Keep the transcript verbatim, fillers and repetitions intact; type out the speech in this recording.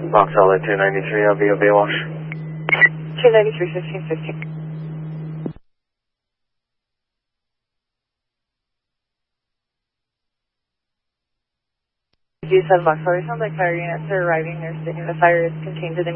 Vauxhall two ninety-three, I'll be a Baywatch. two ninety-three, fifteen fifteen. G seven Vauxhall, sounds like fire units are arriving. They're stating the fire is contained to the